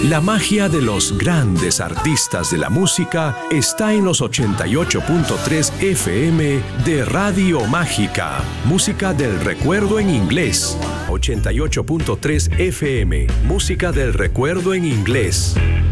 La magia de los grandes artistas de la música está en los 88.3 FM de Radio Mágica. Música del recuerdo en inglés. 88.3 FM. Música del recuerdo en inglés.